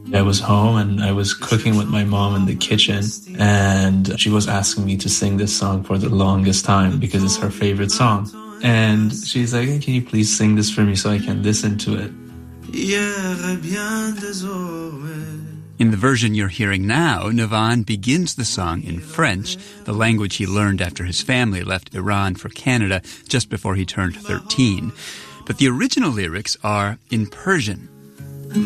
I was home and I was cooking with my mom in the kitchen, and she was asking me to sing this song for the longest time because it's her favorite song. And she's like, can you please sing this for me so I can listen to it? In the version you're hearing now, Navan begins the song in French, the language he learned after his family left Iran for Canada just before he turned 13. But the original lyrics are in Persian.